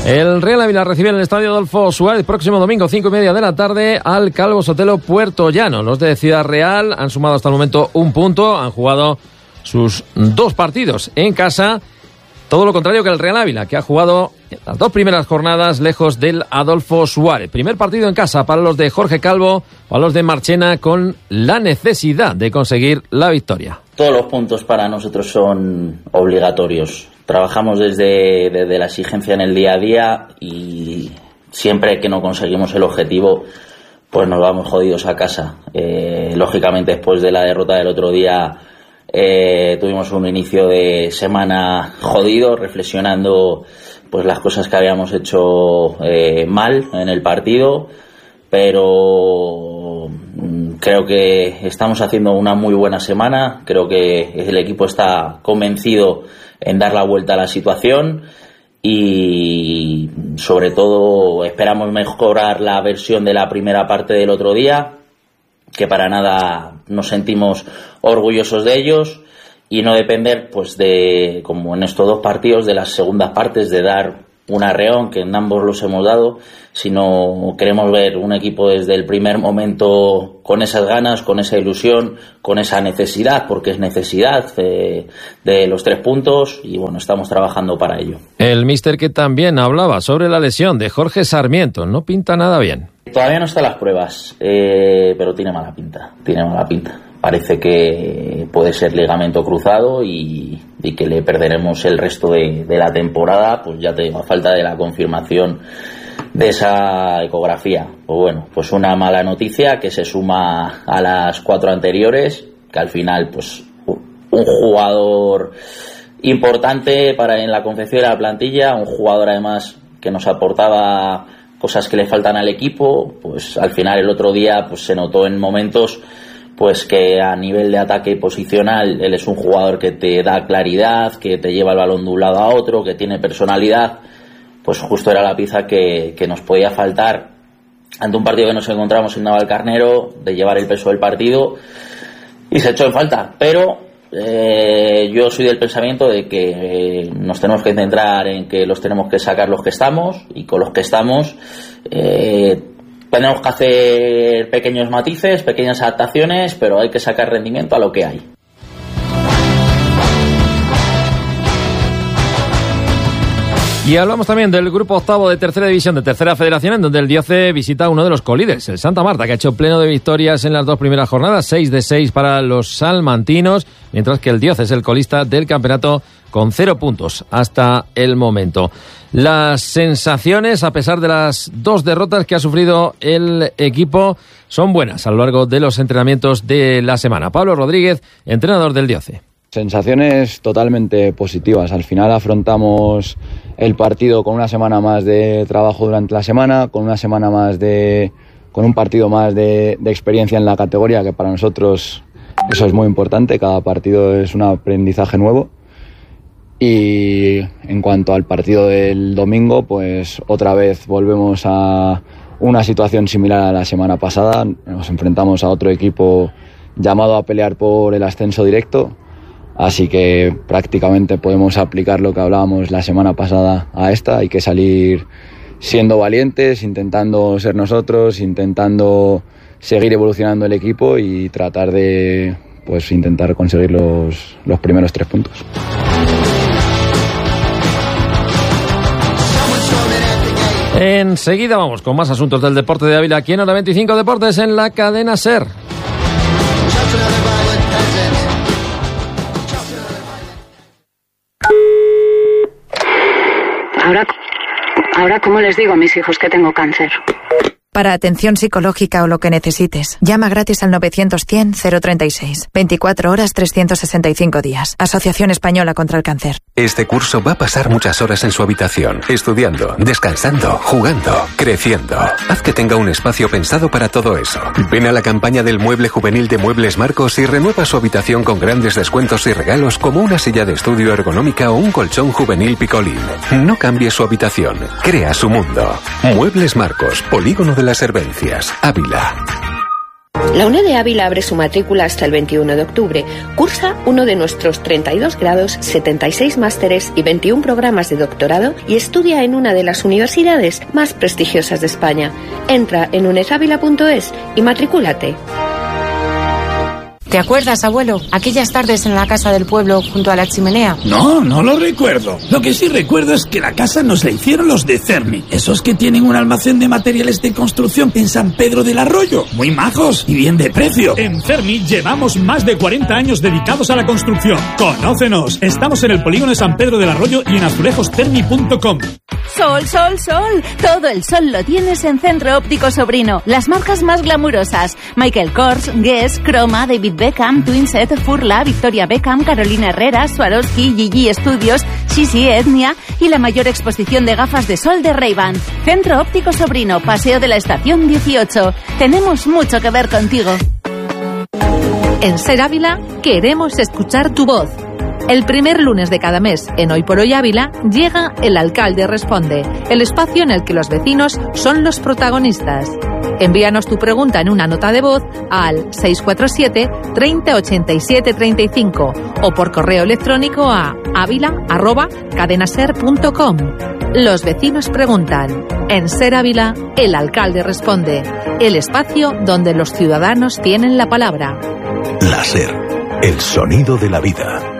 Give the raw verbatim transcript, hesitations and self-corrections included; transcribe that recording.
El Real Ávila recibe en el Estadio Adolfo Suárez próximo domingo, cinco y media de la tarde, al Calvo Sotelo Puertollano. Los de Ciudad Real han sumado hasta el momento un punto, han jugado sus dos partidos en casa. Todo lo contrario que el Real Ávila, que ha jugado las dos primeras jornadas lejos del Adolfo Suárez. Primer partido en casa para los de Jorge Calvo, para los de Marchena, con la necesidad de conseguir la victoria. Todos los puntos para nosotros son obligatorios. Trabajamos desde, desde la exigencia en el día a día y siempre que no conseguimos el objetivo, pues nos vamos jodidos a casa. Eh, lógicamente, después de la derrota del otro día, eh, tuvimos un inicio de semana jodido, reflexionando pues las cosas que habíamos hecho eh, mal en el partido, pero creo que estamos haciendo una muy buena semana. Creo que el equipo está convencido en dar la vuelta a la situación y sobre todo esperamos mejorar la versión de la primera parte del otro día, que para nada nos sentimos orgullosos de ellos, y no depender, pues, de, como en estos dos partidos, de las segundas partes, de dar un arreón, que en ambos los hemos dado, sino queremos ver un equipo desde el primer momento con esas ganas, con esa ilusión, con esa necesidad, porque es necesidad de, de los tres puntos, y bueno, estamos trabajando para ello. El míster que también hablaba sobre la lesión de Jorge Sarmiento, no pinta nada bien. Todavía no están las pruebas, eh, pero tiene mala pinta, tiene mala pinta. Parece que puede ser ligamento cruzado y, y que le perderemos el resto de, de la temporada, pues ya te digo, a falta de la confirmación de esa ecografía. Pues bueno, pues una mala noticia que se suma a las cuatro anteriores, que al final, pues un jugador importante para en la confección de la plantilla, un jugador además que nos aportaba cosas que le faltan al equipo, pues al final el otro día pues se notó en momentos pues que a nivel de ataque posicional él es un jugador que te da claridad, que te lleva el balón de un lado a otro, que tiene personalidad. Pues justo era la pieza que, que nos podía faltar ante un partido que nos encontramos en Navalcarnero, de llevar el peso del partido, y se echó en falta. Pero eh, yo soy del pensamiento de que eh, nos tenemos que centrar en que los tenemos que sacar los que estamos, y con los que estamos eh, tenemos que hacer pequeños matices, pequeñas adaptaciones, pero hay que sacar rendimiento a lo que hay. Y hablamos también del grupo octavo de tercera división de tercera federación, en donde el Dioce visita a uno de los colíderes, el Santa Marta, que ha hecho pleno de victorias en las dos primeras jornadas, seis de seis para los salmantinos, mientras que el Dioce es el colista del campeonato con cero puntos hasta el momento. Las sensaciones, a pesar de las dos derrotas que ha sufrido el equipo, son buenas a lo largo de los entrenamientos de la semana. Pablo Rodríguez, entrenador del Dioce. Sensaciones totalmente positivas. Al final afrontamos el partido con una semana más de trabajo durante la semana, con una semana más de, con un partido más de, de experiencia en la categoría, que para nosotros eso es muy importante. Cada partido es un aprendizaje nuevo. Y en cuanto al partido del domingo, pues otra vez volvemos a una situación similar a la semana pasada. Nos enfrentamos a otro equipo llamado a pelear por el ascenso directo. Así que prácticamente podemos aplicar lo que hablábamos la semana pasada a esta. Hay que salir siendo valientes, intentando ser nosotros, intentando seguir evolucionando el equipo y tratar de pues intentar conseguir los, los primeros tres puntos. Enseguida vamos con más asuntos del deporte de Ávila aquí en Hora veinticinco Deportes en la cadena SER. Ahora, ahora, ¿cómo les digo a mis hijos que tengo cáncer? Para atención psicológica o lo que necesites, llama gratis al novecientos cien cero treinta y seis. veinticuatro horas, trescientos sesenta y cinco días. Asociación Española contra el Cáncer. Este curso va a pasar muchas horas en su habitación, estudiando, descansando, jugando, creciendo. Haz que tenga un espacio pensado para todo eso. Ven a la campaña del mueble juvenil de Muebles Marcos y renueva su habitación con grandes descuentos y regalos como una silla de estudio ergonómica o un colchón juvenil Picolín. No cambie su habitación, crea su mundo. Muebles Marcos, Polígono de las Hervencias, Ávila. La U N E D de Ávila abre su matrícula hasta el veintiuno de octubre. Cursa uno de nuestros treinta y dos grados, setenta y seis másteres y veintiún programas de doctorado y estudia en una de las universidades más prestigiosas de España. Entra en unedavila punto es y matricúlate. ¿Te acuerdas, abuelo? Aquellas tardes en la casa del pueblo junto a la chimenea. No, no lo recuerdo. Lo que sí recuerdo es que la casa nos la hicieron los de Cermi. Esos que tienen un almacén de materiales de construcción en San Pedro del Arroyo. Muy majos y bien de precio. En Cermi llevamos más de cuarenta años dedicados a la construcción. ¡Conócenos! Estamos en el polígono de San Pedro del Arroyo y en azulejos cermi punto com. Sol, sol, sol. Todo el sol lo tienes en Centro Óptico Sobrino. Las marcas más glamurosas. Michael Kors, Guess, Croma, David Beckham, Twinset, Furla, Victoria Beckham, Carolina Herrera, Swarovski, Gigi Studios, Sisi, Etnia y la mayor exposición de gafas de sol de Ray-Ban. Centro Óptico Sobrino, Paseo de la Estación dieciocho. Tenemos mucho que ver contigo. En Ser Ávila queremos escuchar tu voz. El primer lunes de cada mes, en Hoy por Hoy Ávila, llega El Alcalde Responde, el espacio en el que los vecinos son los protagonistas. Envíanos tu pregunta en una nota de voz al seis cuatro siete, treinta, ochenta y siete, treinta y cinco o por correo electrónico a avila arroba cadenaser punto com. Los vecinos preguntan. En Ser Ávila, El Alcalde Responde, el espacio donde los ciudadanos tienen la palabra. La Ser, el sonido de la vida.